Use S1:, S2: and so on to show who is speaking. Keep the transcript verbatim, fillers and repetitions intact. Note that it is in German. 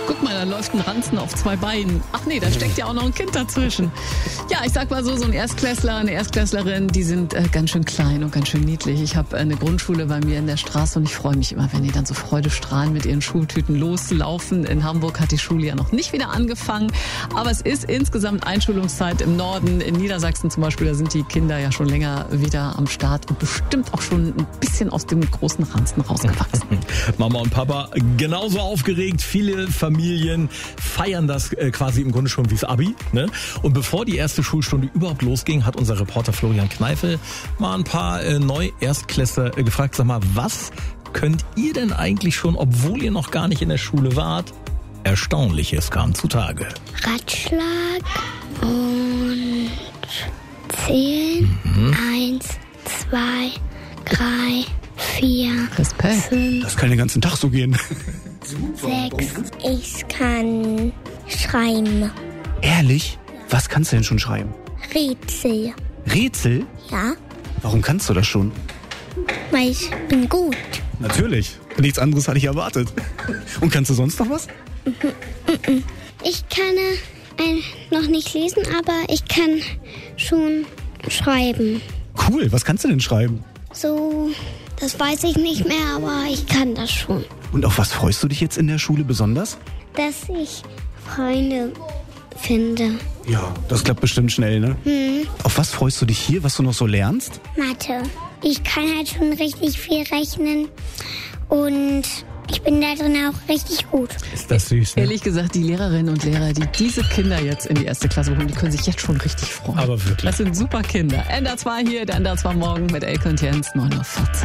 S1: Guck mal, da läuft ein Ranzen auf zwei Beinen. Ach nee, da steckt ja auch noch ein Kind dazwischen. Ja, ich sag mal so, so ein Erstklässler, eine Erstklässlerin, die sind äh, ganz schön klein und ganz schön niedlich. Ich habe äh, eine Grundschule bei mir in der Straße und ich freue mich immer, wenn die dann so freudestrahlend mit ihren Schultüten loslaufen. In Hamburg hat die Schule ja noch nicht wieder angefangen, aber es ist insgesamt Einschulungszeit im Norden. In Niedersachsen zum Beispiel, da sind die Kinder ja schon länger wieder am Start und bestimmt auch schon ein bisschen aus dem großen Ranzen rausgewachsen.
S2: Mama und Papa genauso aufgeregt. Viele Familien feiern das äh, quasi im Grunde schon wie's Abi. Ne? Und bevor die erste Schulstunde überhaupt losging, hat unser Reporter Florian Kneifel mal ein paar äh, Neu-Erstklässler äh, gefragt, sag mal, was könnt ihr denn eigentlich schon, obwohl ihr noch gar nicht in der Schule wart? Erstaunliches kam zutage.
S3: Ratschlag und zehn, mhm. eins, zwei, drei, vier,
S1: Respekt.
S3: fünf,
S4: Das kann den ganzen Tag so gehen.
S3: sechs. Ich kann schreiben.
S4: Ehrlich? Was kannst du denn schon schreiben?
S3: Rätsel.
S4: Rätsel?
S3: Ja,
S4: Warum kannst du das schon?
S3: weil ich bin gut.
S4: Natürlich. Nichts anderes hatte ich erwartet. Und kannst du sonst noch was?
S3: Ich kann äh, noch nicht lesen, aber ich kann schon schreiben.
S4: Cool, was kannst du denn schreiben?
S3: So, das weiß ich nicht mehr, aber ich kann das schon.
S4: Und auf was freust du dich jetzt in der Schule besonders?
S3: Dass ich Freunde finde.
S4: Ja, das klappt bestimmt schnell, ne?
S3: Hm.
S4: Auf was freust du dich hier, was du noch so lernst?
S3: Mathe. Ich kann halt schon richtig viel rechnen und ich bin da drin auch richtig gut.
S2: Ist das süß, ne?
S1: Ehrlich gesagt, die Lehrerinnen und Lehrer, die diese Kinder jetzt in die erste Klasse holen, die können sich jetzt schon richtig freuen.
S2: Aber wirklich.
S1: Das sind super Kinder. N D R zwei hier, der N D R zwei Morgen mit Elke und Jens, neun Uhr vierzehn.